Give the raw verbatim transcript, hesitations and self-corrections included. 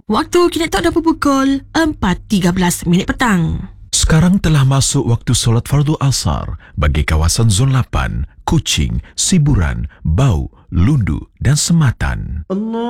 Waktu kini tak dapat pukul empat tiga belas minit petang. Sekarang telah masuk waktu solat fardu asar bagi kawasan Zon lapan, Kuching, Siburan, Bau, Lundu dan Sematan. Allah